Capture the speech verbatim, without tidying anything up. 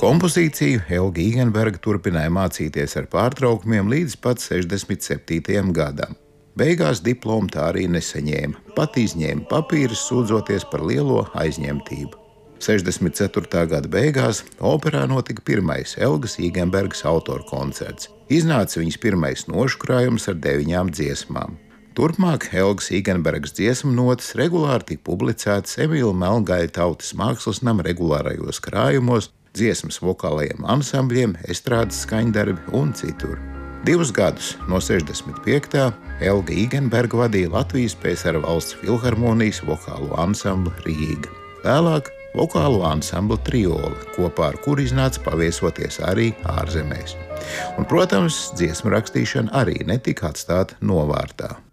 Kompozīciju Helga Igenberga turpināja mācīties ar pārtraukumiem līdz pat sešdesmit septītajam gadam. Beigās diplomu tā arī nesaņēma, pat izņēma papīrus, sūdzoties par lielo aizņemtību. sešdesmit ceturtā gada beigās operā notika pirmais Helgas Igenbergas autoru koncerts. Iznāca viņas pirmais noškrājums ar deviņām dziesmām. Turpmāk Helgas Igenbergas dziesmu notis regulāri tika publicētas Emīla Melngaļa Tautas mākslas nama regulārajos krājumos, dziesmas vokālajiem ansambļiem, estrādes skaņdarbi un citur. Divus gadus no sešdesmit piektā Helga Igenberga vadīja Latvijas P S R valsts filharmonijas vokālo ansamblu Rīga. Vēlāk vokālo ansamblu Trioli, kopā ar kuru iznāca paviesoties arī ārzemēs. Un, protams, dziesmu rakstīšana arī netika atstāta novārtā.